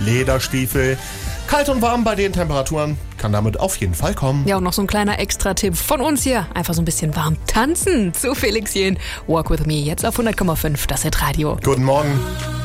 Lederstiefel. Kalt und warm bei den Temperaturen kann damit auf jeden Fall kommen. Ja, und noch so ein kleiner Extra-Tipp von uns hier. Einfach so ein bisschen warm tanzen zu Felix Jähn. Walk with me, jetzt auf 100,5, das Hitradio. Guten Morgen.